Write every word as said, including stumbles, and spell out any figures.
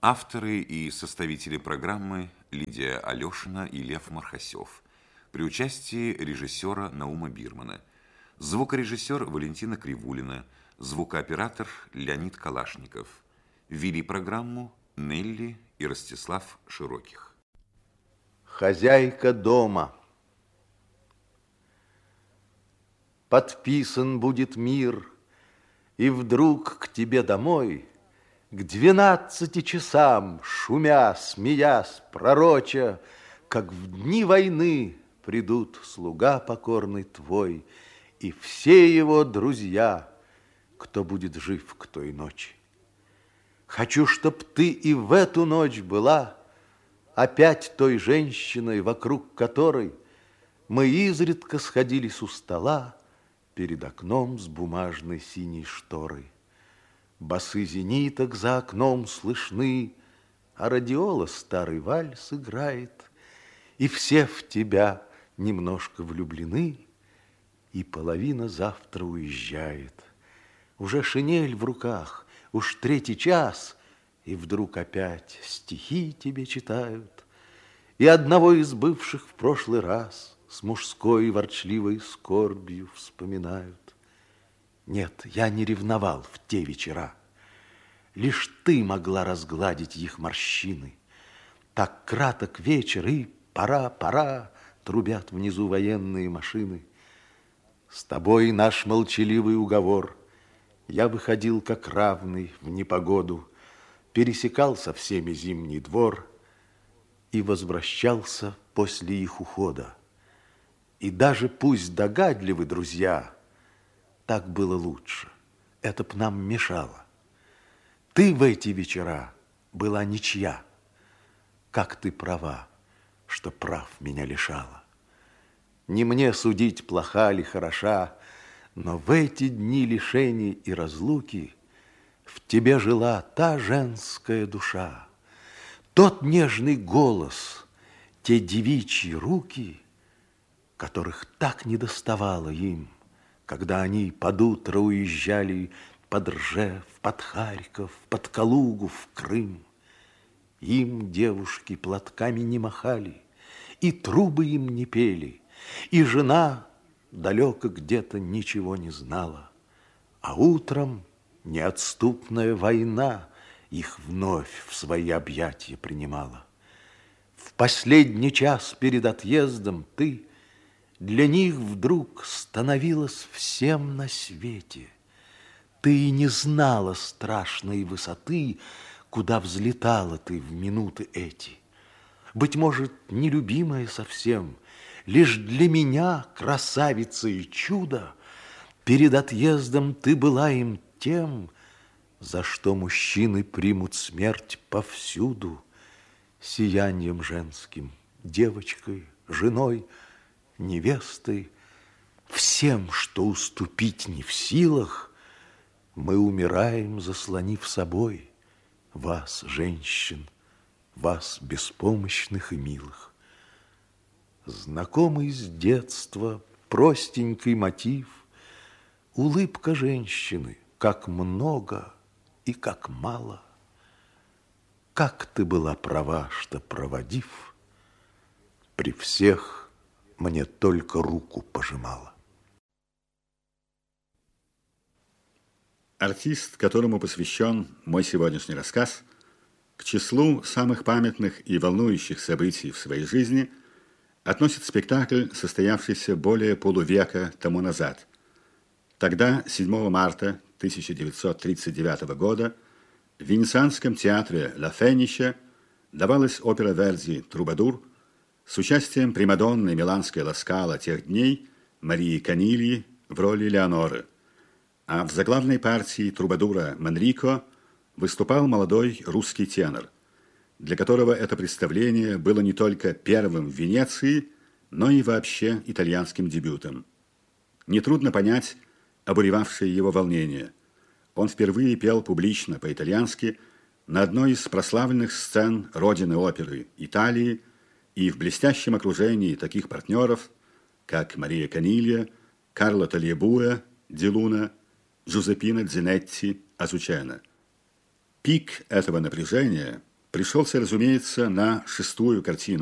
Авторы и составители программы Лидия Алешина и Лев Мархасев. При участии режиссера Наума Бирмана. Звукорежиссер Валентина Кривулина. Звукооператор Леонид Калашников. Вели программу Нелли и Ростислав Широких. Хозяйка дома. Подписан будет мир, и вдруг к тебе домой к двенадцати часам, шумя, смеясь, пророча, как в дни войны придут слуга покорный твой и все его друзья, кто будет жив к той ночи. Хочу, чтоб ты и в эту ночь была опять той женщиной, вокруг которой мы изредка сходились у стола перед окном с бумажной синей шторой. Басы зениток за окном слышны, а радиола старый вальс играет, и все в тебя немножко влюблены, и половина завтра уезжает. Уже шинель в руках, уж третий час, и вдруг опять стихи тебе читают, и одного из бывших в прошлый раз с мужской ворчливой скорбью вспоминают. Нет, я не ревновал в те вечера. Лишь ты могла разгладить их морщины. Так краток вечер, и пора, пора, трубят внизу военные машины. С тобой наш молчаливый уговор. Я выходил как равный в непогоду, пересекал со всеми зимний двор и возвращался после их ухода. И даже пусть догадливы друзья, так было лучше, это б нам мешало. Ты в эти вечера была ничья, как ты права, что прав меня лишала. Не мне судить, плоха ли, хороша, но в эти дни лишений и разлуки в тебе жила та женская душа, тот нежный голос, те девичьи руки, которых так недоставало им, когда они под утро уезжали под Ржев, под Харьков, под Калугу, в Крым. Им девушки платками не махали, и трубы им не пели, и жена далеко где-то ничего не знала. А утром неотступная война их вновь в свои объятия принимала. В последний час перед отъездом ты для них вдруг становилась всем на свете. Ты не знала страшной высоты, куда взлетала ты в минуты эти. Быть может, нелюбимая совсем, лишь для меня, красавица и чудо, перед отъездом ты была им тем, за что мужчины примут смерть повсюду, сиянием женским, девочкой, женой, невестой, всем, что уступить не в силах, мы умираем, заслонив собой вас, женщин, вас, беспомощных и милых. Знакомый с детства простенький мотив, улыбка женщины, как много и как мало. Как ты была права, что, проводив, при всех мне только руку пожимала. Артист, которому посвящен мой сегодняшний рассказ, к числу самых памятных и волнующих событий в своей жизни относит спектакль, состоявшийся более полувека тому назад. Тогда, седьмого марта тысяча девятьсот тридцать девятого года, в Венецианском театре «Ла Фениче» давалась опера Верди «Трубадур» с участием примадонны миланской Ласкала тех дней Марии Канильи в роли Леоноры. А в заглавной партии трубадура Манрико выступал молодой русский тенор, для которого это представление было не только первым в Венеции, но и вообще итальянским дебютом. Нетрудно понять обуревавшее его волнение. Он впервые пел публично по-итальянски на одной из прославленных сцен родины оперы Италии и в блестящем окружении таких партнеров, как Мария Канилья, Карло Тальебуэ, Ди Луна, Джузеппино Дзинетти, Азучена. Пик этого напряжения пришелся, разумеется, на шестую картину